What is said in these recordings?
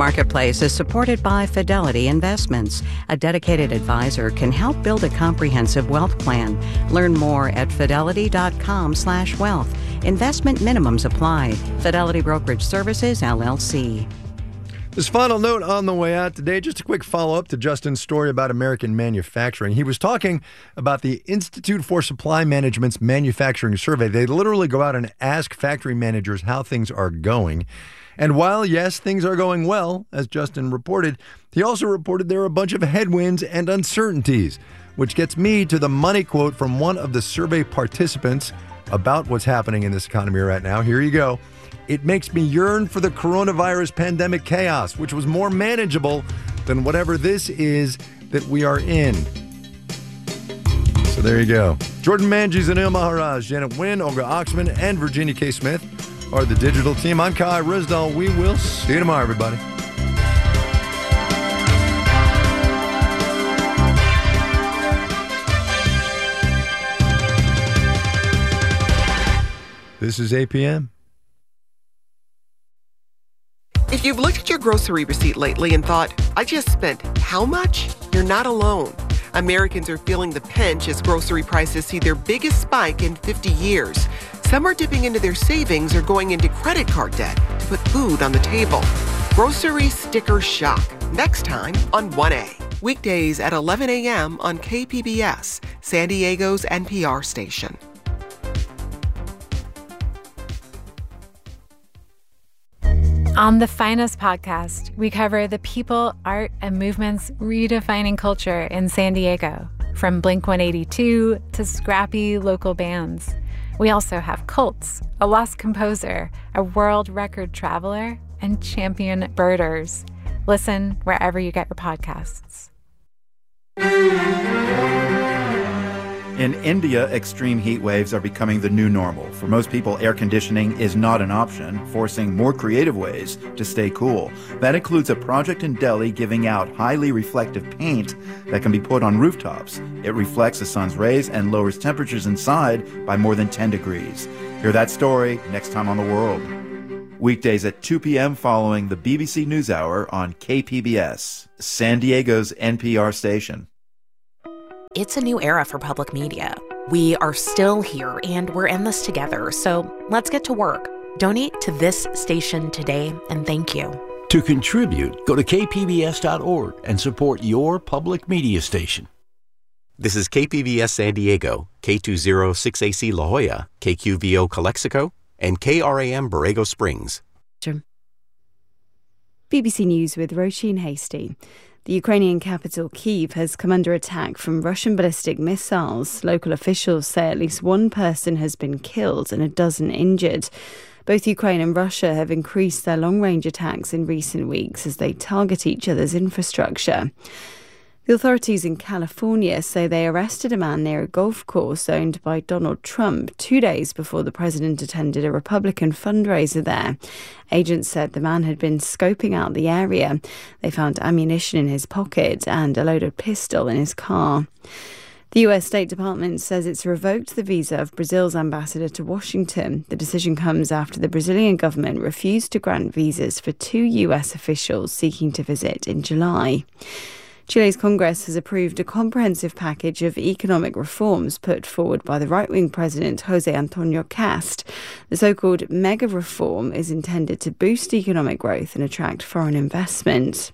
Marketplace is supported by Fidelity Investments. A dedicated advisor can help build a comprehensive wealth plan. Learn more at fidelity.com/wealth. Investment minimums apply. Fidelity Brokerage Services, LLC. This final note on the way out today, just a quick follow-up to Justin's story about American manufacturing. He was talking about the Institute for Supply Management's manufacturing survey. They literally go out and ask factory managers how things are going. And while, yes, things are going well, as Justin reported, he also reported there are a bunch of headwinds and uncertainties, which gets me to the money quote from one of the survey participants about what's happening in this economy right now. Here you go. It makes me yearn for the coronavirus pandemic chaos, which was more manageable than whatever this is that we are in. So there you go. Jordan Manges, Anil Maharaj, Janet Wynn, Olga Oxman, and Virginia K. Smith are the digital team. I'm Kai Rizdal. We will see you tomorrow, everybody. This is APM. If you've looked at your grocery receipt lately and thought, I just spent how much? You're not alone. Americans are feeling the pinch as grocery prices see their biggest spike in 50 years. Some are dipping into their savings or going into credit card debt to put food on the table. Grocery Sticker Shock, next time on 1A. Weekdays at 11 a.m. on KPBS, San Diego's NPR station. On the Finest podcast, we cover the people, art, and movements redefining culture in San Diego, from Blink-182 to scrappy local bands. We also have cults, a lost composer, a world record traveler, and champion birders. Listen wherever you get your podcasts. In India, extreme heat waves are becoming the new normal. For most people, air conditioning is not an option, forcing more creative ways to stay cool. That includes a project in Delhi giving out highly reflective paint that can be put on rooftops. It reflects the sun's rays and lowers temperatures inside by more than 10 degrees. Hear that story next time on The World. Weekdays at 2 p.m. following the BBC NewsHour on KPBS, San Diego's NPR station. It's a new era for public media. We are still here, and we're in this together, so let's get to work. Donate to this station today, and thank you. To contribute, go to kpbs.org and support your public media station. This is KPBS San Diego, K206AC La Jolla, KQVO Calexico, and KRAM Borrego Springs. BBC News with Roisin Hasty. The Ukrainian capital, Kyiv, has come under attack from Russian ballistic missiles. Local officials say at least one person has been killed and a dozen injured. Both Ukraine and Russia have increased their long-range attacks in recent weeks as they target each other's infrastructure. The authorities in California say they arrested a man near a golf course owned by Donald Trump 2 days before the president attended a Republican fundraiser there. Agents said the man had been scoping out the area. They found ammunition in his pocket and a loaded pistol in his car. The U.S. State Department says it's revoked the visa of Brazil's ambassador to Washington. The decision comes after the Brazilian government refused to grant visas for 2 U.S. officials seeking to visit in July. Chile's Congress has approved a comprehensive package of economic reforms put forward by the right-wing president José Antonio Cast. The so-called mega reform is intended to boost economic growth and attract foreign investment.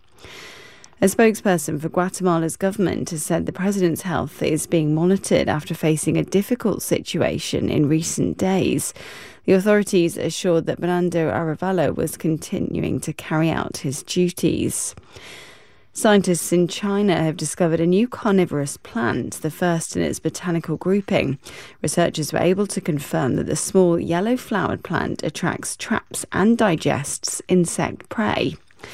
A spokesperson for Guatemala's government has said the president's health is being monitored after facing a difficult situation in recent days. The authorities assured that Bernardo Arevalo was continuing to carry out his duties. Scientists in China have discovered a new carnivorous plant, the first in its botanical grouping. Researchers were able to confirm that the small yellow-flowered plant attracts, traps and digests insect prey.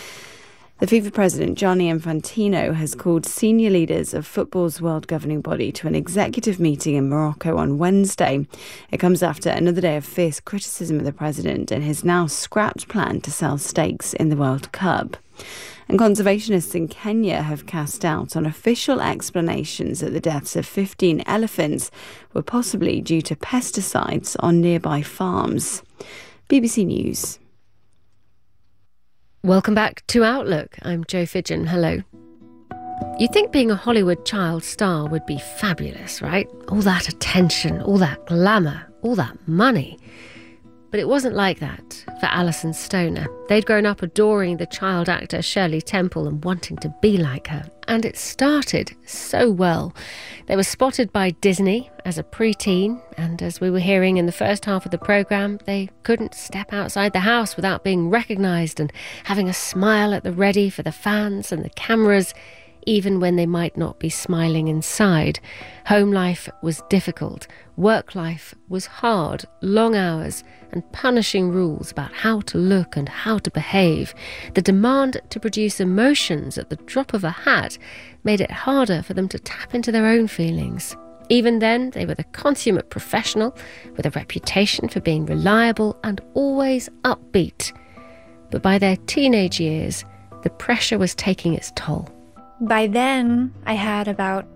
The FIFA president, Gianni Infantino, has called senior leaders of football's world governing body to an executive meeting in Morocco on Wednesday. It comes after another day of fierce criticism of the president and his now scrapped plan to sell stakes in the World Cup. And conservationists in Kenya have cast doubt on official explanations that the deaths of 15 elephants were possibly due to pesticides on nearby farms. BBC News. Welcome back to Outlook. I'm Jo Fidgen. Hello. You'd think being a Hollywood child star would be fabulous, right? All that attention, all that glamour, all that money. But it wasn't like that for Alison Stoner. They'd grown up adoring the child actor Shirley Temple and wanting to be like her. And it started so well. They were spotted by Disney as a preteen, and as we were hearing in the first half of the programme, they couldn't step outside the house without being recognised and having a smile at the ready for the fans and the cameras, even when they might not be smiling inside. Home life was difficult. Work life was hard, long hours and punishing rules about how to look and how to behave. The demand to produce emotions at the drop of a hat made it harder for them to tap into their own feelings. Even then, they were the consummate professional with a reputation for being reliable and always upbeat. But by their teenage years, the pressure was taking its toll. By then, I had about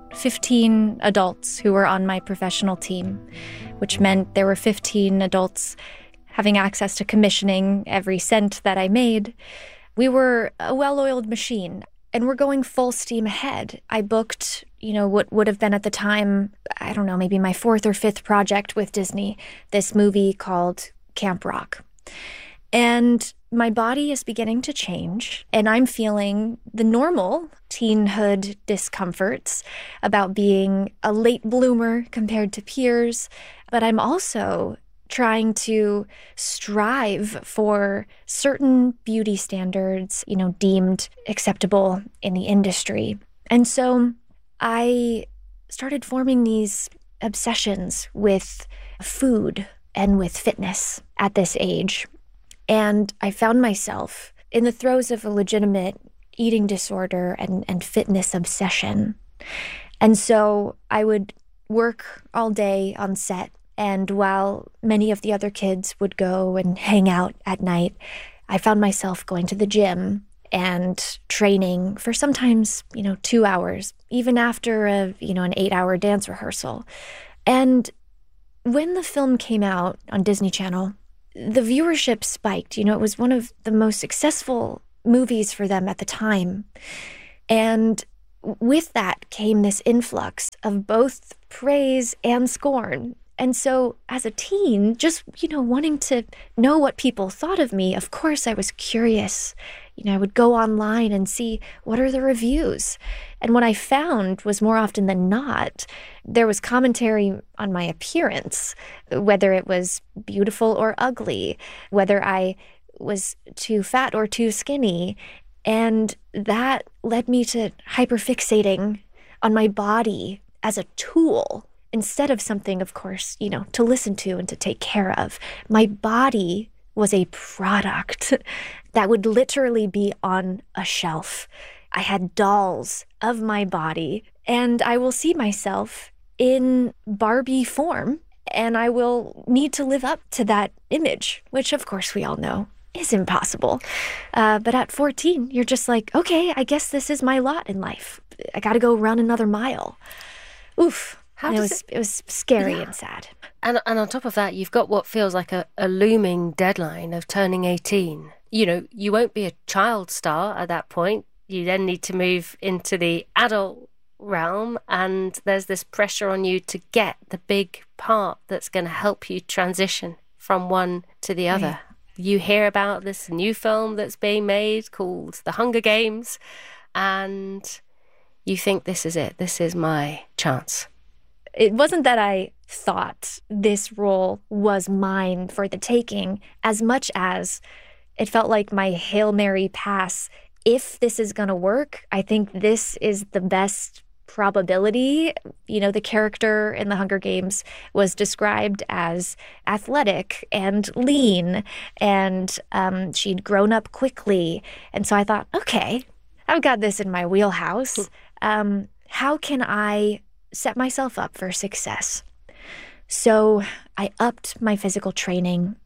15 adults who were on my professional team, which meant there were 15 adults having access to commissioning every cent that I made. We were a well-oiled machine, and we're going full steam ahead. I booked, what would have been at the time, I don't know, maybe my 4th or 5th project with Disney, this movie called Camp Rock. And my body is beginning to change, and I'm feeling the normal teenhood discomforts about being a late bloomer compared to peers, but I'm also trying to strive for certain beauty standards, deemed acceptable in the industry. And so I started forming these obsessions with food and with fitness at this age. And I found myself in the throes of a legitimate eating disorder and fitness obsession. And so I would work all day on set, and while many of the other kids would go and hang out at night, I found myself going to the gym and training for sometimes, 2 hours, even after an 8-hour dance rehearsal. And when the film came out on Disney Channel, the viewership spiked. It was one of the most successful movies for them at the time. And with that came this influx of both praise and scorn. And so as a teen, just, wanting to know what people thought of me, of course I was curious. I would go online and see what are the reviews. And what I found was more often than not, there was commentary on my appearance, whether it was beautiful or ugly, whether I was too fat or too skinny. And that led me to hyperfixating on my body as a tool instead of something, of course, to listen to and to take care of. My body was a product that would literally be on a shelf. I had dolls of my body, and I will see myself in Barbie form, and I will need to live up to that image, which of course we all know is impossible. But at 14, you're just like, okay, I guess this is my lot in life. I got to go run another mile. Oof. It was scary and sad. And on top of that, you've got what feels like a looming deadline of turning 18. You won't be a child star at that point. You then need to move into the adult realm, and there's this pressure on you to get the big part that's going to help you transition from one to the other. Right. You hear about this new film that's being made called The Hunger Games, and you think, this is it. This is my chance. It wasn't that I thought this role was mine for the taking, as much as it felt like my Hail Mary pass. If this is going to work, I think this is the best probability. The character in The Hunger Games was described as athletic and lean, and she'd grown up quickly. And so I thought, okay, I've got this in my wheelhouse. How can I set myself up for success? So I upped my physical training.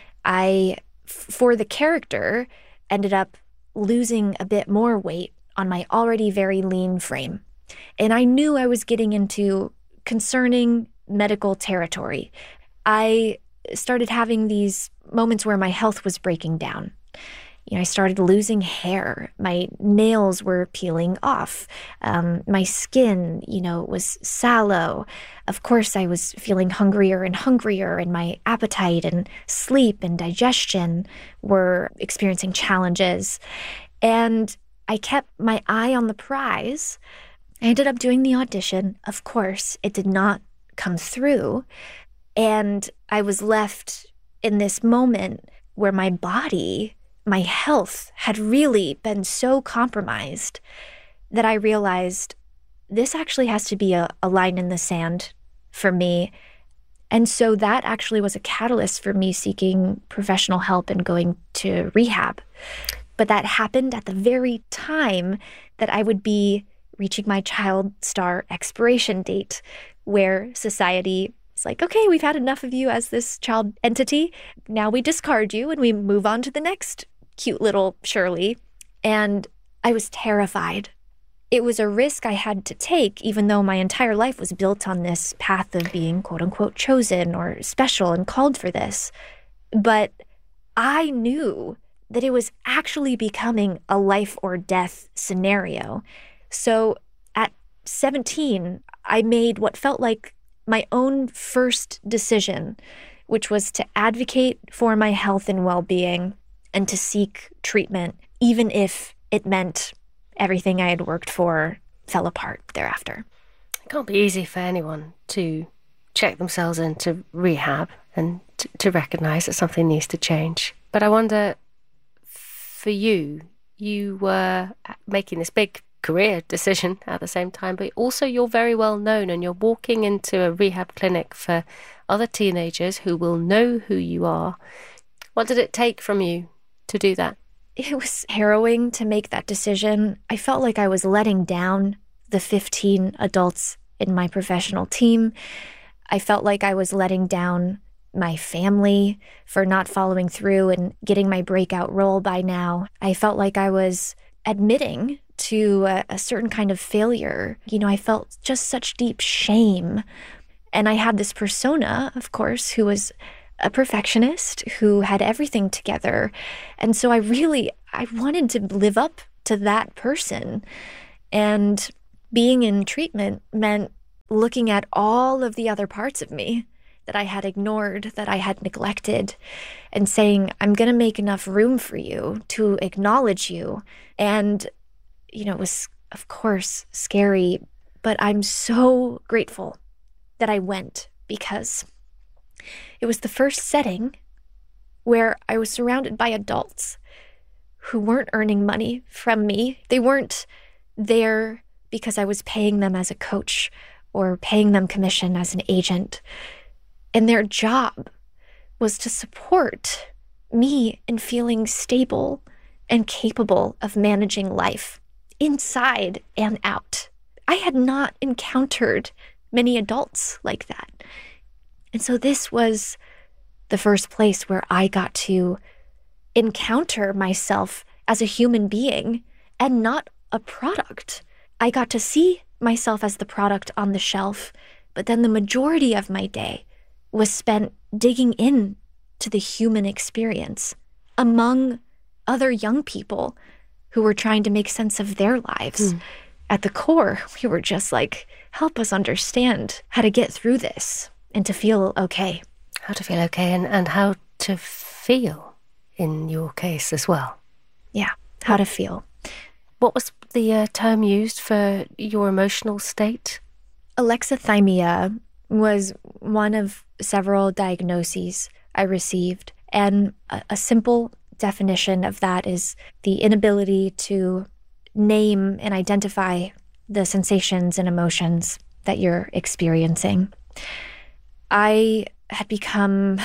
I, for the character, ended up losing a bit more weight on my already very lean frame. And I knew I was getting into concerning medical territory. I started having these moments where my health was breaking down. I started losing hair. My nails were peeling off. My skin, was sallow. Of course, I was feeling hungrier, and my appetite and sleep and digestion were experiencing challenges. And I kept my eye on the prize. I ended up doing the audition. Of course, it did not come through. And I was left in this moment where my body, my health had really been so compromised that I realized this actually has to be a line in the sand for me. And so that actually was a catalyst for me seeking professional help and going to rehab. But that happened at the very time that I would be reaching my child star expiration date, where society is like, okay, we've had enough of you as this child entity. Now we discard you and we move on to the next cute little Shirley. And I was terrified. It was a risk I had to take, even though my entire life was built on this path of being quote unquote chosen or special and called for this. But I knew that it was actually becoming a life or death scenario. So at 17, I made what felt like my own first decision, which was to advocate for my health and well-being and to seek treatment, even if it meant everything I had worked for fell apart thereafter. It can't be easy for anyone to check themselves into rehab and to recognize that something needs to change. But I wonder, for you, you were making this big career decision at the same time, but also you're very well known and you're walking into a rehab clinic for other teenagers who will know who you are. What did it take from you to do that? It was harrowing to make that decision. I felt like I was letting down the 15 adults in my professional team. I felt like I was letting down my family for not following through and getting my breakout role by now. I felt like I was admitting to a certain kind of failure. I felt just such deep shame. And I had this persona, of course, who was a perfectionist, who had everything together. And so I wanted to live up to that person. And being in treatment meant looking at all of the other parts of me that I had ignored, that I had neglected, and saying, I'm going to make enough room for you to acknowledge you. And it was, of course, scary, but I'm so grateful that I went, because it was the first setting where I was surrounded by adults who weren't earning money from me. They weren't there because I was paying them as a coach or paying them commission as an agent. And their job was to support me in feeling stable and capable of managing life inside and out. I had not encountered many adults like that. And so this was the first place where I got to encounter myself as a human being and not a product. I got to see myself as the product on the shelf, but then the majority of my day was spent digging in to the human experience among other young people who were trying to make sense of their lives. At the core, we were just like, help us understand how to get through this and to feel okay. How to feel okay and how to feel in your case as well. Yeah, how to feel. What was the term used for your emotional state? Alexithymia was one of several diagnoses I received. And a simple definition of that is the inability to name and identify the sensations and emotions that you're experiencing. I had become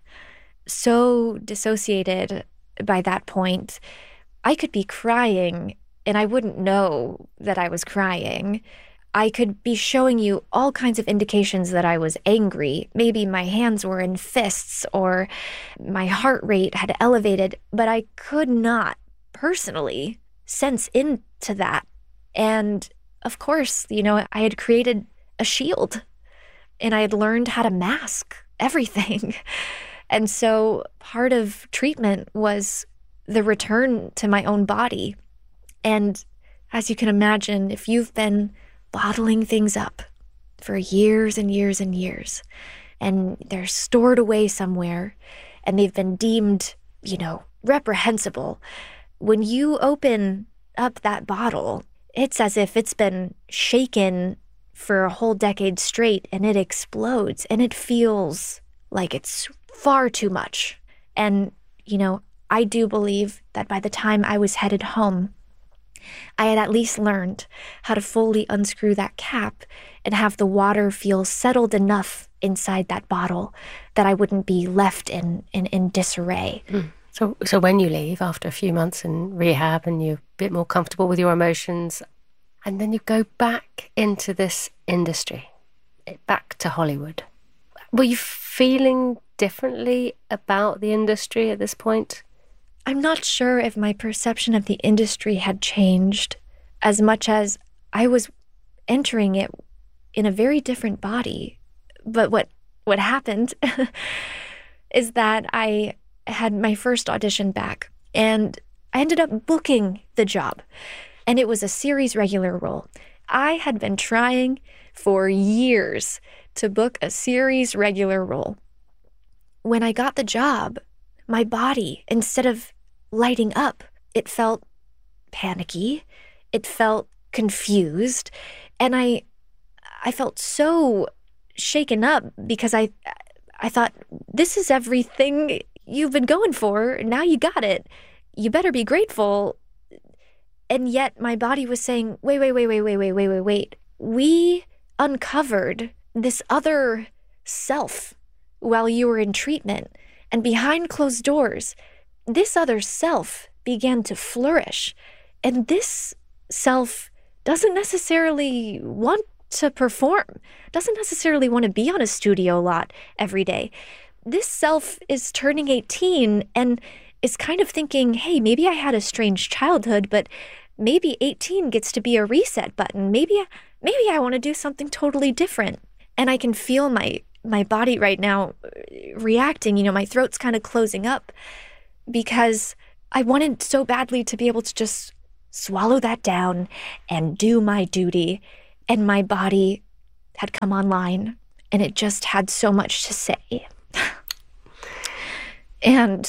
so dissociated by that point. I could be crying and I wouldn't know that I was crying. I could be showing you all kinds of indications that I was angry. Maybe my hands were in fists or my heart rate had elevated, but I could not personally sense into that. And of course, I had created a shield and I had learned how to mask everything. And so part of treatment was the return to my own body. And as you can imagine, if you've been bottling things up for years and years and years, and they're stored away somewhere, and they've been deemed, reprehensible, when you open up that bottle, it's as if it's been shaken for a whole decade straight, and it explodes, and it feels like it's far too much. And, I do believe that by the time I was headed home, I had at least learned how to fully unscrew that cap and have the water feel settled enough inside that bottle that I wouldn't be left in disarray. So when you leave after a few months in rehab and you're a bit more comfortable with your emotions, and then you go back into this industry, back to Hollywood, were you feeling differently about the industry at this point? I'm not sure if my perception of the industry had changed as much as I was entering it in a very different body. But what happened is that I had my first audition back, and I ended up booking the job. And it was a series regular role. I had been trying for years to book a series regular role. When I got the job, my body, instead of lighting up, it felt panicky, it felt confused, and I felt so shaken up because I thought, this is everything you've been going for, now you got it, you better be grateful. And yet my body was saying, wait, we uncovered this other self while you were in treatment, and behind closed doors, this other self began to flourish. And this self doesn't necessarily want to perform, doesn't necessarily want to be on a studio lot every day. This self is turning 18 and is kind of thinking, hey, maybe I had a strange childhood, but maybe 18 gets to be a reset button. Maybe I want to do something totally different. And I can feel my body right now reacting. My throat's kind of closing up because I wanted so badly to be able to just swallow that down and do my duty. And my body had come online, and it just had so much to say. And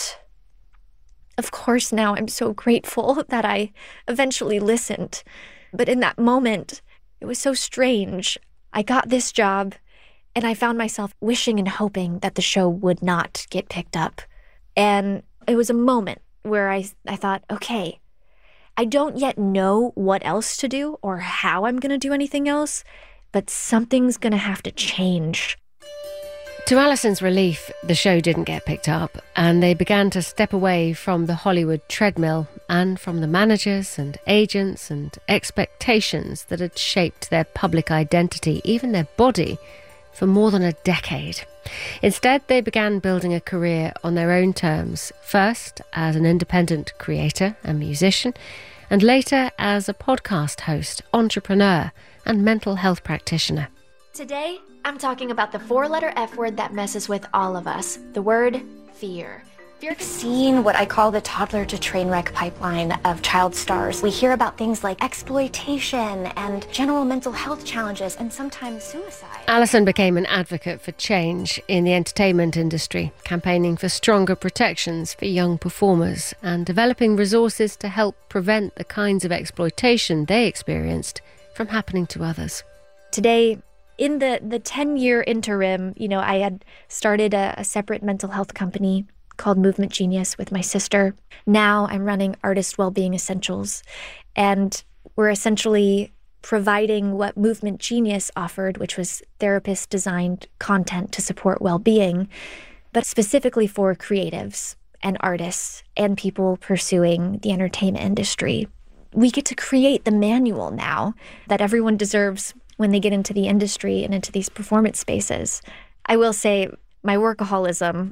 of course, now I'm so grateful that I eventually listened. But in that moment, it was so strange. I got this job, and I found myself wishing and hoping that the show would not get picked up. And it was a moment where I thought, okay, I don't yet know what else to do or how I'm going to do anything else, but something's going to have to change. To Alison's relief, the show didn't get picked up, and they began to step away from the Hollywood treadmill and from the managers and agents and expectations that had shaped their public identity, even their body, for more than a decade. Instead, they began building a career on their own terms, first as an independent creator and musician, and later as a podcast host, entrepreneur, and mental health practitioner. Today, I'm talking about the 4-letter F word that messes with all of us, the word fear. We've seen what I call the toddler to train wreck pipeline of child stars. We hear about things like exploitation and general mental health challenges and sometimes suicide. Alison became an advocate for change in the entertainment industry, campaigning for stronger protections for young performers and developing resources to help prevent the kinds of exploitation they experienced from happening to others. Today, in the 10-year interim, I had started a separate mental health company called Movement Genius with my sister. Now I'm running Artist Wellbeing Essentials, and we're essentially providing what Movement Genius offered, which was therapist-designed content to support well-being, but specifically for creatives and artists and people pursuing the entertainment industry. We get to create the manual now that everyone deserves when they get into the industry and into these performance spaces. I will say my workaholism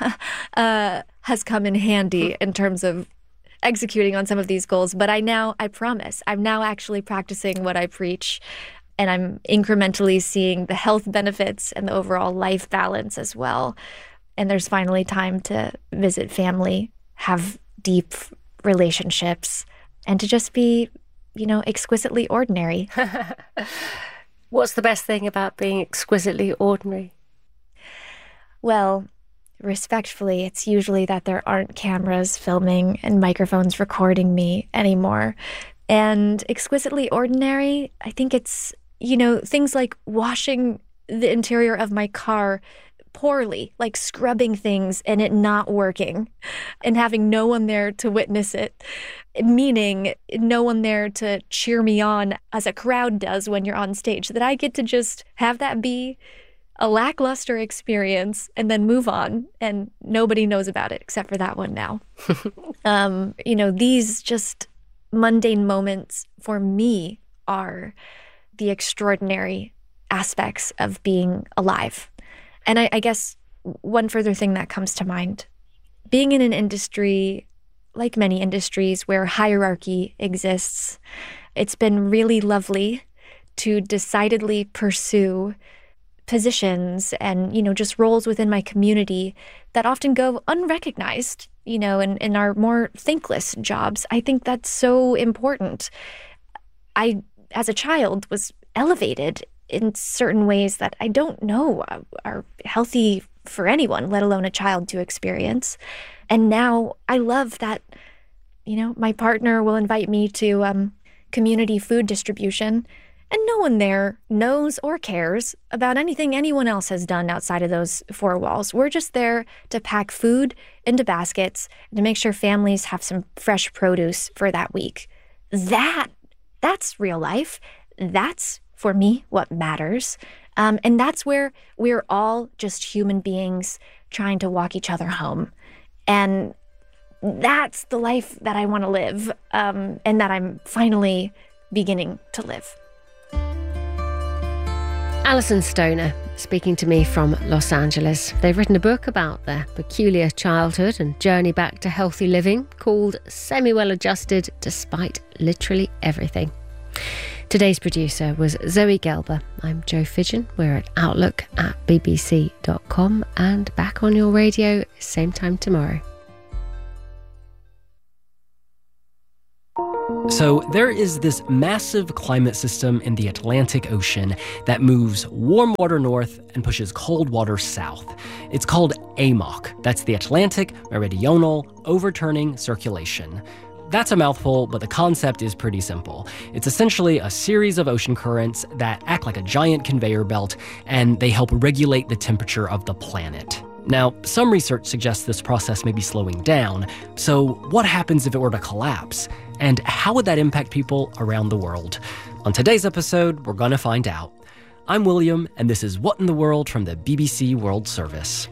has come in handy in terms of executing on some of these goals. But I promise, I'm now actually practicing what I preach, and I'm incrementally seeing the health benefits and the overall life balance as well. And there's finally time to visit family, have deep relationships, and to just be, exquisitely ordinary. What's the best thing about being exquisitely ordinary? Well, respectfully, it's usually that there aren't cameras filming and microphones recording me anymore. And exquisitely ordinary, I think it's, things like washing the interior of my car poorly, like scrubbing things and it not working and having no one there to witness it, meaning no one there to cheer me on as a crowd does when you're on stage, that I get to just have that be a lackluster experience and then move on, and nobody knows about it except for that one now. These just mundane moments for me are the extraordinary aspects of being alive. And I guess one further thing that comes to mind, being in an industry, like many industries, where hierarchy exists, it's been really lovely to decidedly pursue positions and, just roles within my community that often go unrecognized, in our more thankless jobs. I think that's so important. I, as a child, was elevated in certain ways that I don't know are healthy for anyone, let alone a child, to experience. And now I love that, my partner will invite me to community food distribution, and no one there knows or cares about anything anyone else has done outside of those four walls. We're just there to pack food into baskets and to make sure families have some fresh produce for that week. That's real life. That's, for me, what matters. And that's where we're all just human beings trying to walk each other home. And that's the life that I want to live, and that I'm finally beginning to live. Alison Stoner speaking to me from Los Angeles. They've written a book about their peculiar childhood and journey back to healthy living called Semi-Well Adjusted Despite Literally Everything. Today's producer was Zoe Gelber. I'm Jo Fidgen. We're at outlook@bbc.com and back on your radio same time tomorrow. So there is this massive climate system in the Atlantic Ocean that moves warm water north and pushes cold water south. It's called AMOC. That's the Atlantic Meridional Overturning Circulation. That's a mouthful, but the concept is pretty simple. It's essentially a series of ocean currents that act like a giant conveyor belt, and they help regulate the temperature of the planet. Now, some research suggests this process may be slowing down, so what happens if it were to collapse? And how would that impact people around the world? On today's episode, we're gonna find out. I'm William, and this is What in the World from the BBC World Service.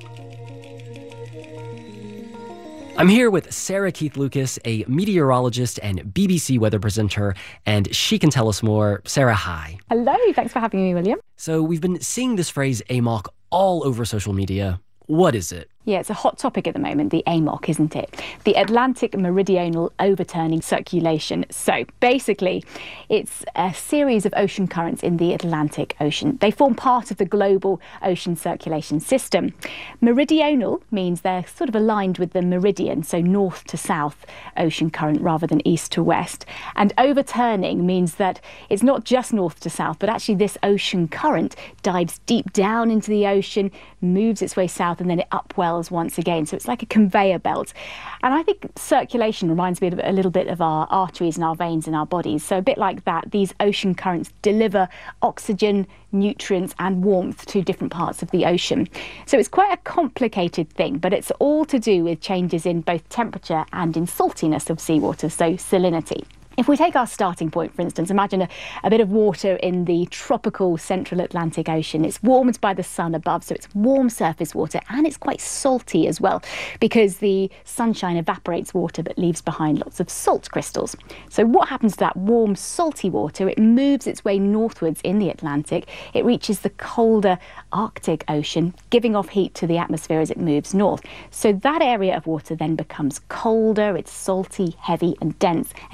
I'm here with Sarah Keith-Lucas, a meteorologist and BBC weather presenter, and she can tell us more. Sarah, hi. Hello, thanks for having me, William. So we've been seeing this phrase AMOC all over social media. What is it? Yeah, it's a hot topic at the moment, the AMOC, isn't it? The Atlantic Meridional Overturning Circulation. So basically, it's a series of ocean currents in the Atlantic Ocean. They form part of the global ocean circulation system. Meridional means they're sort of aligned with the meridian, so north to south ocean current rather than east to west. And overturning means that it's not just north to south, but actually this ocean current dives deep down into the ocean, moves its way south, and then it upwells once again. So it's like a conveyor belt. And I think circulation reminds me a little bit of our arteries and our veins in our bodies. So a bit like that, these ocean currents deliver oxygen, nutrients and warmth to different parts of the ocean. So it's quite a complicated thing, but it's all to do with changes in both temperature and in saltiness of seawater, so salinity. If we take our starting point, for instance, imagine a bit of water in the tropical central Atlantic Ocean. It's warmed by the sun above, so it's warm surface water, and it's quite salty as well, because the sunshine evaporates water but leaves behind lots of salt crystals. So what happens to that warm, salty water? It moves its way northwards in the Atlantic. It reaches the colder Arctic Ocean, giving off heat to the atmosphere as it moves north. So that area of water then becomes colder, it's salty, heavy and dense, and it sinks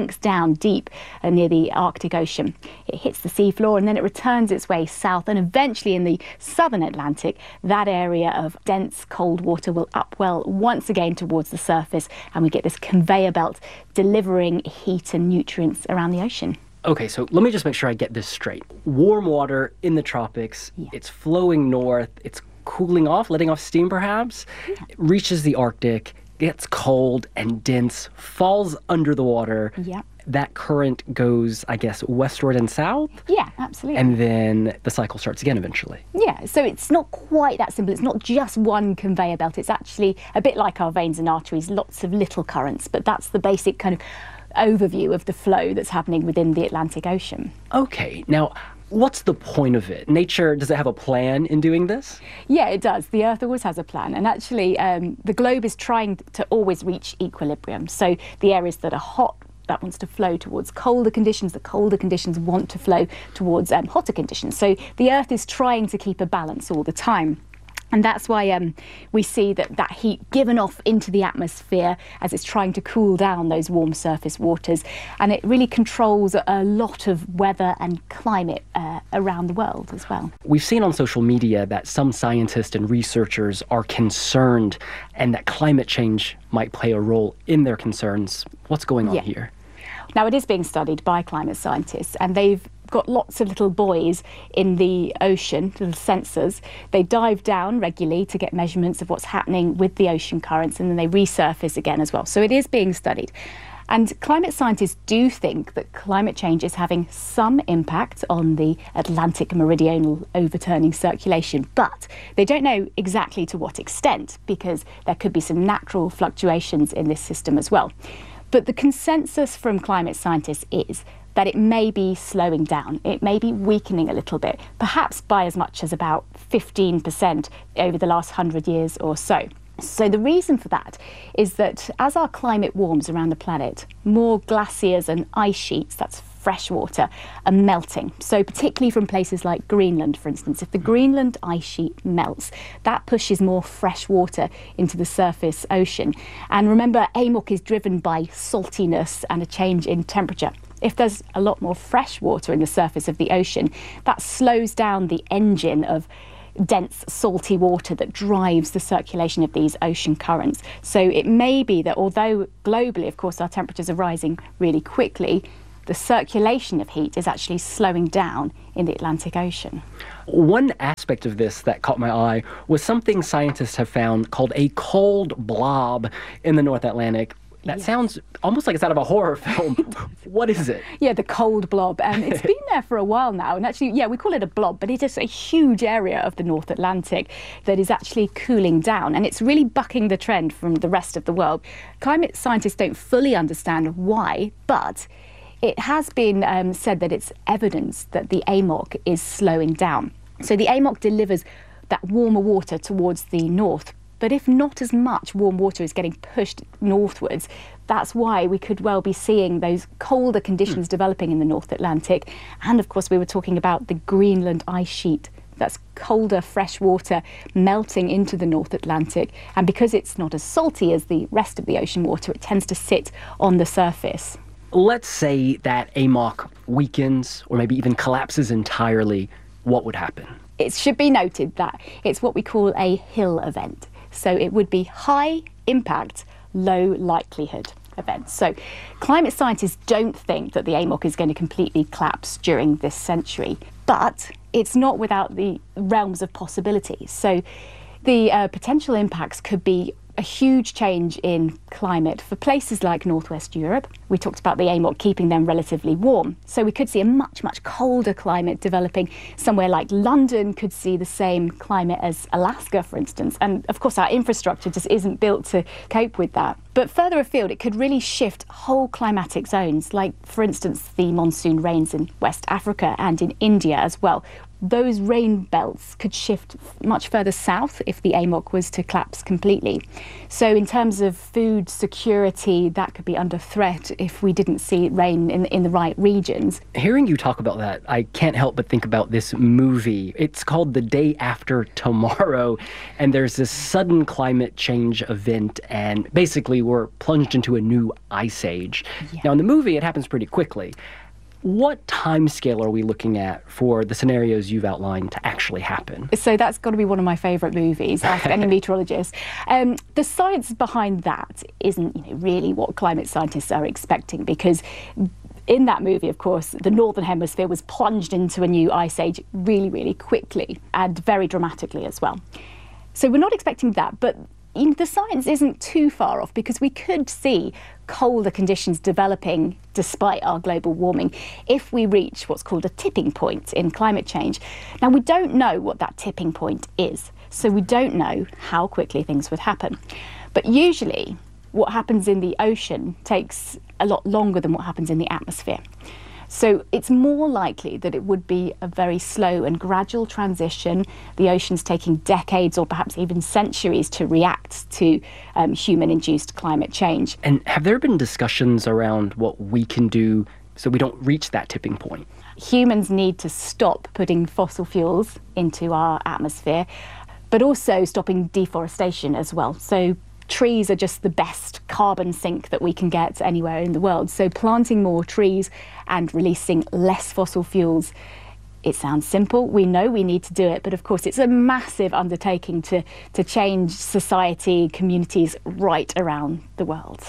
sinks down deep near the Arctic Ocean. It hits the seafloor and then it returns its way south, and eventually in the southern Atlantic, that area of dense cold water will upwell once again towards the surface, and we get this conveyor belt delivering heat and nutrients around the ocean. Okay, so let me just make sure I get this straight. Warm water in the tropics, it's flowing north, it's cooling off, letting off steam perhaps, it reaches the Arctic, gets cold and dense, falls under the water. Yeah. That current goes, I guess, westward and south? Yeah, absolutely. And then the cycle starts again eventually. Yeah, so it's not quite that simple. It's not just one conveyor belt. It's actually a bit like our veins and arteries, lots of little currents, but that's the basic kind of overview of the flow that's happening within the Atlantic Ocean. Okay, now what's the point of it? Nature, does it have a plan in doing this? Yeah, it does. The Earth always has a plan. And actually, the globe is trying to always reach equilibrium. So the areas that are hot, that wants to flow towards colder conditions. The colder conditions want to flow towards hotter conditions. So the Earth is trying to keep a balance all the time. And that's why we see that heat given off into the atmosphere as it's trying to cool down those warm surface waters. And it really controls a lot of weather and climate around the world as well. We've seen on social media that some scientists and researchers are concerned and that climate change might play a role in their concerns. What's going on here? Now, it is being studied by climate scientists, and they've got lots of little buoys in the ocean, little sensors. They dive down regularly to get measurements of what's happening with the ocean currents, and then they resurface again as well. So it is being studied. And climate scientists do think that climate change is having some impact on the Atlantic meridional overturning circulation, but they don't know exactly to what extent, because there could be some natural fluctuations in this system as well. But the consensus from climate scientists is that it may be slowing down. It may be weakening a little bit, perhaps by as much as about 15% over the last 100 years or so. So the reason for that is that as our climate warms around the planet, more glaciers and ice sheets, that's fresh water, are melting. So particularly from places like Greenland, for instance, if the Greenland ice sheet melts, that pushes more fresh water into the surface ocean. And remember, AMOC is driven by saltiness and a change in temperature. If there's a lot more fresh water in the surface of the ocean, that slows down the engine of dense salty water that drives the circulation of these ocean currents. So it may be that although globally, of course, our temperatures are rising really quickly, the circulation of heat is actually slowing down in the Atlantic Ocean. One aspect of this that caught my eye was something scientists have found called a cold blob in the North Atlantic. That sounds almost like it's out of a horror film. What is it? Yeah, the cold blob. It's been there for a while now. And actually, we call it a blob, but it is a huge area of the North Atlantic that is actually cooling down. And it's really bucking the trend from the rest of the world. Climate scientists don't fully understand why, but it has been said that it's evidence that the AMOC is slowing down. So the AMOC delivers that warmer water towards the north. But if not as much warm water is getting pushed northwards, that's why we could well be seeing those colder conditions developing in the North Atlantic. And of course, we were talking about the Greenland ice sheet. That's colder, fresh water melting into the North Atlantic. And because it's not as salty as the rest of the ocean water, it tends to sit on the surface. Let's say that AMOC weakens or maybe even collapses entirely. What would happen? It should be noted that it's what we call a Hill event. So it would be high impact, low likelihood events. So climate scientists don't think that the AMOC is going to completely collapse during this century, but it's not without the realms of possibility. So the potential impacts could be a huge change in climate for places like Northwest Europe. We talked about the AMOC keeping them relatively warm. So we could see a much, much colder climate developing. Somewhere like London could see the same climate as Alaska, for instance. And of course, our infrastructure just isn't built to cope with that. But further afield, it could really shift whole climatic zones, like, for instance, the monsoon rains in West Africa and in India as well. Those rain belts could shift much further south if the AMOC was to collapse completely. So in terms of food security, that could be under threat if we didn't see rain in the right regions. Hearing you talk about that, I can't help but think about this movie. It's called The Day After Tomorrow, and there's this sudden climate change event, and basically essentially we're plunged into a new ice age. Yeah. Now, in the movie, it happens pretty quickly. What time scale are we looking at for the scenarios you've outlined to actually happen? So that's got to be one of my favourite movies, ask any meteorologist. The science behind that isn't really what climate scientists are expecting, because in that movie, of course, the Northern Hemisphere was plunged into a new ice age really, really quickly and very dramatically as well. So we're not expecting that, but the science isn't too far off, because we could see colder conditions developing despite our global warming if we reach what's called a tipping point in climate change. Now, we don't know what that tipping point is, so we don't know how quickly things would happen. But usually, what happens in the ocean takes a lot longer than what happens in the atmosphere. So it's more likely that it would be a very slow and gradual transition, the oceans taking decades or perhaps even centuries to react to human-induced climate change. And have there been discussions around what we can do so we don't reach that tipping point? Humans need to stop putting fossil fuels into our atmosphere, but also stopping deforestation as well. So trees are just the best carbon sink that we can get anywhere in the world. So planting more trees and releasing less fossil fuels, it sounds simple. We know we need to do it, but of course it's a massive undertaking to change society, communities right around the world.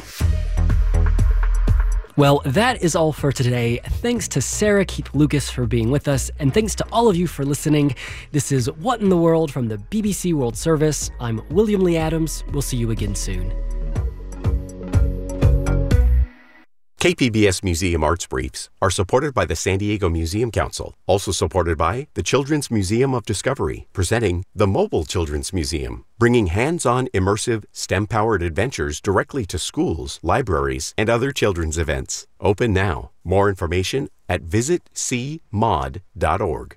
Well, that is all for today. Thanks to Sarah Keith Lucas for being with us, and thanks to all of you for listening. This is What in the World from the BBC World Service. I'm William Lee Adams. We'll see you again soon. KPBS Museum Arts Briefs are supported by the San Diego Museum Council, also supported by the Children's Museum of Discovery, presenting the Mobile Children's Museum, bringing hands-on immersive STEM-powered adventures directly to schools, libraries, and other children's events. Open now. More information at visitcmod.org.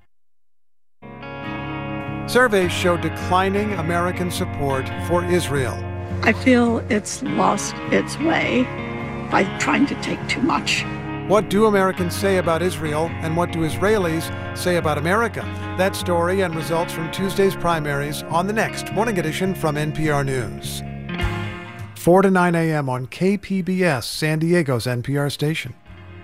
Surveys show declining American support for Israel. I feel it's lost its way by trying to take too much. What do Americans say about Israel, and what do Israelis say about America? That story and results from Tuesday's primaries on the next Morning Edition from NPR News. 4 to 9 a.m. on KPBS, San Diego's NPR station.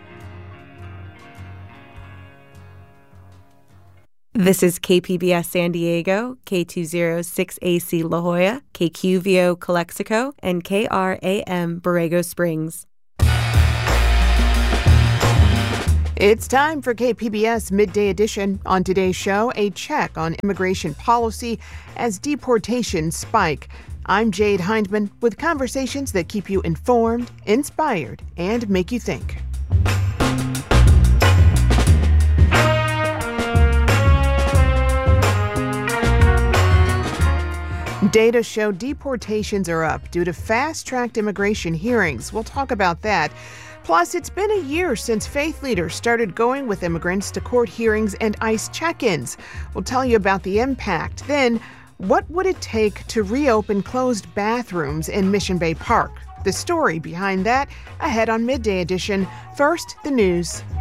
This is KPBS San Diego, K206AC La Jolla, KQVO Calexico, and KRAM Borrego Springs. It's time for KPBS Midday Edition. On today's show, a check on immigration policy as deportations spike. I'm Jade Hindman with conversations that keep you informed, inspired, and make you think. Data show deportations are up due to fast-tracked immigration hearings. We'll talk about that. Plus, it's been a year since faith leaders started going with immigrants to court hearings and ICE check-ins. We'll tell you about the impact. Then, what would it take to reopen closed bathrooms in Mission Bay Park? The story behind that ahead on Midday Edition. First, the news.